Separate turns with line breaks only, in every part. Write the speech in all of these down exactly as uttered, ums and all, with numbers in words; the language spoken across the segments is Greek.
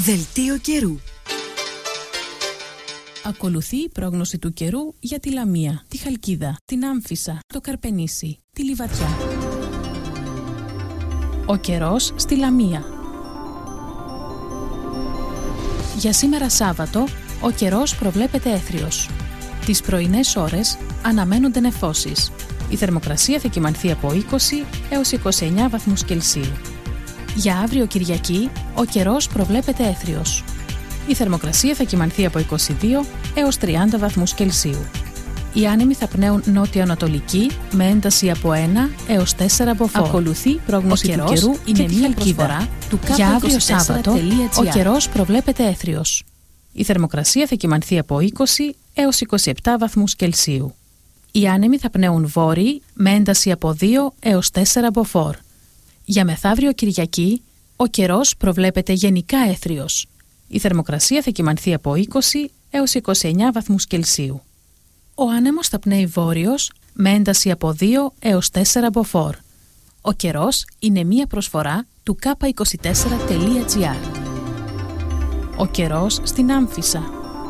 Δελτίο καιρού.
Ακολουθεί η πρόγνωση του καιρού για τη Λαμία, τη Χαλκίδα, την Άμφισσα, το Καρπενήσι, τη Λιβαδιά. Ο καιρός στη Λαμία. Για σήμερα Σάββατο, ο καιρός προβλέπεται έθριος. Τις πρωινές ώρες αναμένονται νεφώσεις. Η θερμοκρασία θα κυμανθεί από είκοσι έως είκοσι εννέα βαθμούς Κελσίου. Για αύριο Κυριακή, ο καιρός προβλέπεται έθριος. Η θερμοκρασία θα κυμανθεί από είκοσι δύο έως τριάντα βαθμούς Κελσίου. Οι άνεμοι θα πνέουν νότιο-ανατολική με ένταση από ένα έως τέσσερα μποφόρ. Ακολουθεί πρόγνωση του καιρού είναι μια προσφορά του κάπου για αύριο Σάββατο, ο καιρός προβλέπεται έθριος. Η θερμοκρασία θα κυμανθεί από είκοσι έως είκοσι επτά βαθμούς Κελσίου. Οι άνεμοι θα πνέουν βόρειοι με ένταση από δύο έως τέσσερα μποφόρ. Για μεθαύριο Κυριακή, ο καιρός προβλέπεται γενικά έθριος. Η θερμοκρασία θα κυμανθεί από είκοσι έως είκοσι εννέα βαθμούς Κελσίου. Ο άνεμος θα πνέει βόρειος με ένταση από δύο έως τέσσερα μποφόρ. Ο καιρός είναι μία προσφορά του κάπα είκοσι τέσσερα τελεία τζι άρ. Ο καιρός στην Άμφισσα.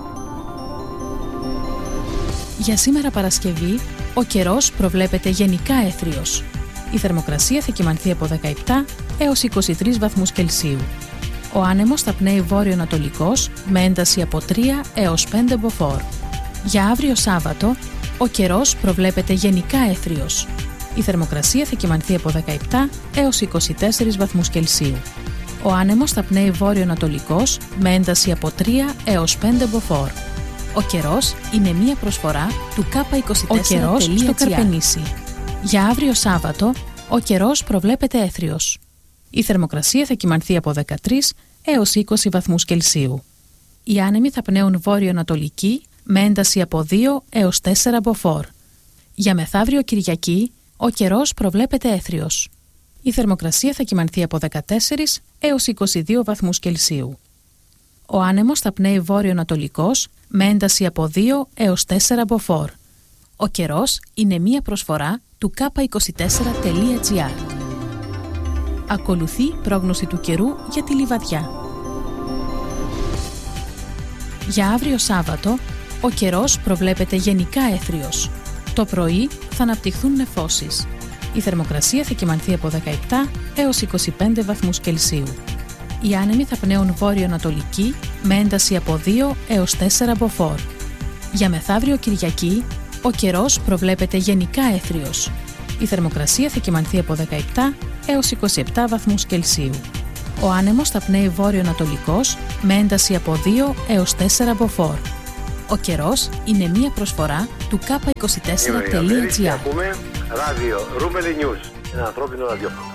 Για σήμερα Παρασκευή, ο καιρός προβλέπεται γενικά έθριος. Η θερμοκρασία θα κυμανθεί από δεκαεπτά έως είκοσι τρεις βαθμούς Κελσίου. Ο άνεμος θα πνέει βόρειο-ανατολικός με ένταση από τρία έως πέντε μποφόρ. Για αύριο Σάββατο, ο καιρός προβλέπεται γενικά έθριος. Η θερμοκρασία θα κυμανθεί από δεκαεπτά έως είκοσι τέσσερις βαθμούς Κελσίου. Ο άνεμος θα πνέει βόρειο-ανατολικός με ένταση από τρία έως πέντε μποφόρ. Ο καιρός είναι μία προσφορά του κάπα είκοσι τέσσερα τελεία τζι άρ. Ο καιρός στο Καρπενήσι. Για αύριο Σάββατο, ο καιρός προβλέπεται έθριος. Η θερμοκρασία θα κυμανθεί από δεκατρείς έως είκοσι βαθμούς Κελσίου. Οι άνεμοι θα πνέουν βόρειο-ανατολική με ένταση από δύο έως τέσσερα μποφόρ. Για μεθαύριο Κυριακή, ο καιρός προβλέπεται έθριος. Η θερμοκρασία θα κυμανθεί από δεκατέσσερις έως είκοσι δύο βαθμούς Κελσίου. Ο άνεμος θα πνέει βόρειο-ανατολικός με ένταση από δύο έως τέσσερα μποφόρ. Ο καιρός είναι μία προσφορά του κάπα είκοσι τέσσερα τελεία τζι άρ. Ακολουθεί πρόγνωση του καιρού για τη Λιβαδιά. Για αύριο Σάββατο, ο καιρός προβλέπεται γενικά έθριος. Το πρωί θα αναπτυχθούν νεφώσεις. Η θερμοκρασία θα κυμανθεί από δεκαεπτά έως είκοσι πέντε βαθμούς Κελσίου. Οι άνεμοι θα πνέουν βόρειο-ανατολική με ένταση από δύο έως τέσσερα μποφόρ. Για μεθαύριο Κυριακή, ο καιρός προβλέπεται γενικά έθριος. Η θερμοκρασία θα κυμανθεί από δεκαεπτά έως είκοσι επτά βαθμούς Κελσίου. Ο άνεμος θα πνέει βόρειο-ανατολικός με ένταση από δύο έως τέσσερα μποφόρ. Ο καιρός είναι μία προσφορά του κάπα είκοσι τέσσερα τελεία τζι άρ.
Ακούμε ράδιο Ρούμελι News, ένα ανθρώπινο ραδιόφωνο.